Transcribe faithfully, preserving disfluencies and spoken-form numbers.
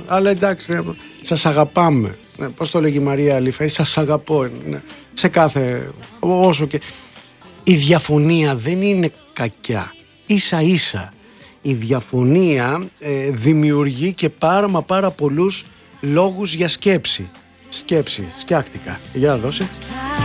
αλλά εντάξει, σας αγαπάμε. Πώς το λέγει η Μαρία Αλήφα, σας αγαπώ. Σε κάθε, όσο και... Η διαφωνία δεν είναι κακιά. Ίσα ίσα η διαφωνία ε, δημιουργεί και πάρα μα πάρα πολλούς λόγους για σκέψη. Σκέψη, σκιάχτηκα. Για να δώσε.